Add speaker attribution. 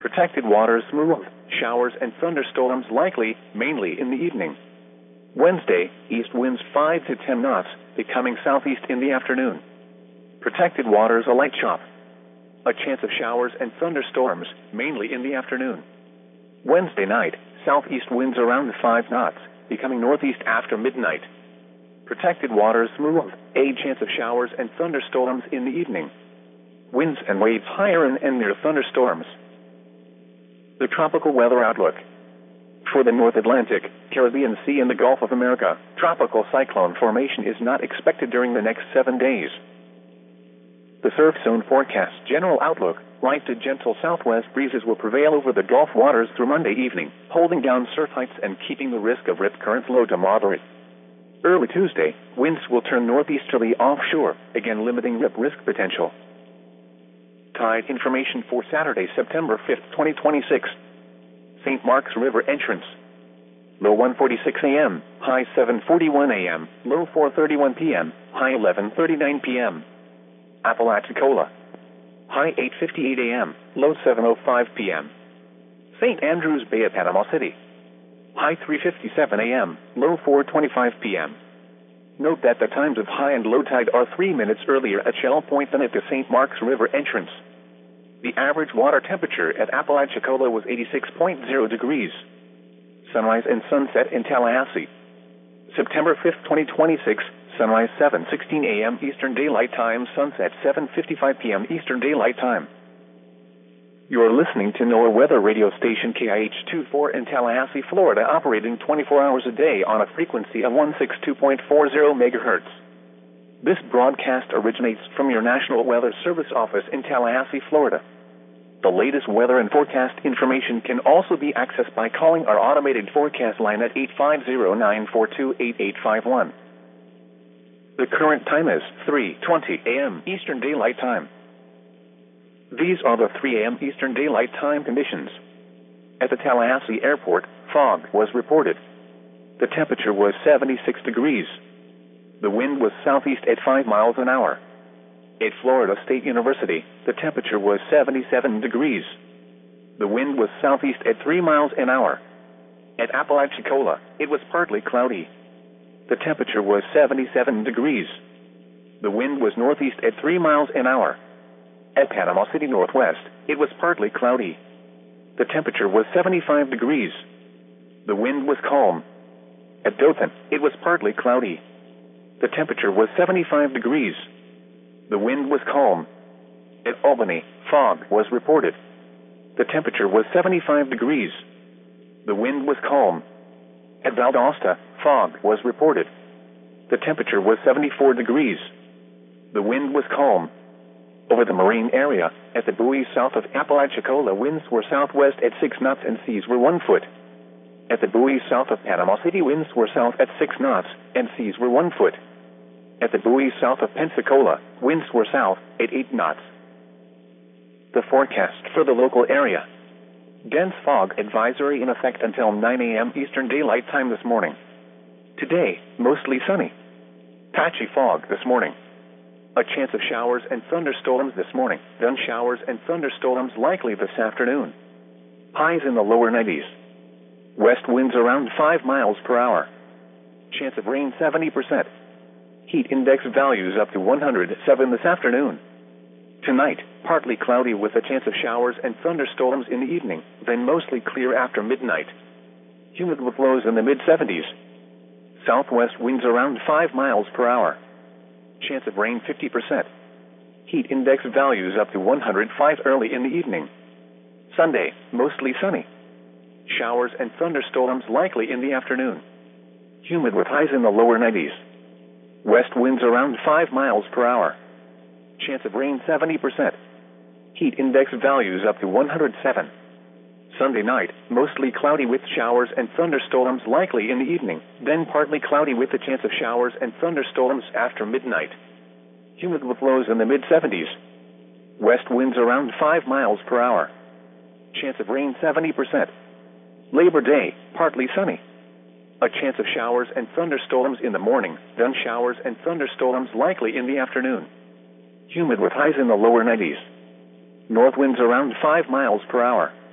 Speaker 1: Protected waters smooth. Showers and thunderstorms likely, mainly in the evening. Wednesday, east winds 5 to 10 knots, becoming southeast in the afternoon. Protected waters a light chop. A chance of showers and thunderstorms, mainly in the afternoon. Wednesday night, southeast winds around 5 knots, becoming northeast after midnight. Protected waters smooth. A chance of showers and thunderstorms in the evening. Winds and waves higher and near thunderstorms. The tropical weather outlook. For the North Atlantic, Caribbean Sea and the Gulf of America, tropical cyclone formation is not expected during the next 7 days. The surf zone forecast general outlook, light to gentle southwest breezes will prevail over the Gulf waters through Monday evening, holding down surf heights and keeping the risk of rip currents low to moderate. Early Tuesday, winds will turn northeasterly offshore, again limiting rip risk potential. Tide information for Saturday, September 5th, 2026. St. Mark's River entrance. Low 1:46 a.m., high 7:41 a.m., low 4:31 p.m., high 11:39 p.m. Apalachicola. High 8:58 a.m., low 7:05 p.m. St. Andrews Bay at Panama City. High 3:57 a.m., low 4:25 p.m. Note that the times of high and low tide are 3 minutes earlier at Shell Point than at the St. Mark's River entrance. The average water temperature at Apalachicola was 86.0 degrees. Sunrise and sunset in Tallahassee. September 5th, 2026, sunrise 7:16 a.m. Eastern Daylight Time, sunset 7:55 p.m. Eastern Daylight Time. You are listening to NOAA Weather Radio Station KIH-24 in Tallahassee, Florida, operating 24 hours a day on a frequency of 162.40 MHz. This broadcast originates from your National Weather Service office in Tallahassee, Florida. The latest weather and forecast information can also be accessed by calling our automated forecast line at 850-942-8851. The current time is 3:20 a.m. Eastern Daylight Time. These are the 3 a.m. Eastern Daylight Time conditions. At the Tallahassee Airport, fog was reported. The temperature was 76 degrees. The wind was southeast at 5 miles an hour. At Florida State University, the temperature was 77 degrees. The wind was southeast at 3 miles an hour. At Apalachicola, it was partly cloudy. The temperature was 77 degrees. The wind was northeast at 3 miles an hour. At Panama City Northwest, it was partly cloudy. The temperature was 75 degrees. The wind was calm. At Dothan, it was partly cloudy. The temperature was 75 degrees. The wind was calm. At Albany, fog was reported. The temperature was 75 degrees. The wind was calm. At Valdosta, fog was reported. The temperature was 74 degrees. The wind was calm. Over the marine area, at the buoys south of Apalachicola, winds were southwest at 6 knots and seas were 1 foot. At the buoys south of Panama City, winds were south at 6 knots and seas were 1 foot. At the buoys south of Pensacola, winds were south at 8 knots. The forecast for the local area. Dense fog advisory in effect until 9 a.m. Eastern Daylight Time this morning. Today, mostly sunny. Patchy fog this morning. A chance of showers and thunderstorms this morning, then showers and thunderstorms likely this afternoon. Highs in the lower 90s. West winds around 5 miles per hour. Chance of rain 70%. Heat index values up to 107 this afternoon. Tonight, partly cloudy with a chance of showers and thunderstorms in the evening, then mostly clear after midnight. Humid with lows in the mid-70s. Southwest winds around 5 miles per hour. Chance of rain 50%. Heat index values up to 105 early in the evening. Sunday, mostly sunny. Showers and thunderstorms likely in the afternoon. Humid with highs in the lower 90s. West winds around 5 miles per hour. Chance of rain 70%. Heat index values up to 107. Sunday night, mostly cloudy with showers and thunderstorms likely in the evening, then partly cloudy with a chance of showers and thunderstorms after midnight. Humid with lows in the mid-70s. West winds around 5 miles per hour. Chance of rain 70%. Labor Day, partly sunny. A chance of showers and thunderstorms in the morning, then showers and thunderstorms likely in the afternoon. Humid with highs in the lower 90s. North winds around 5 miles per hour.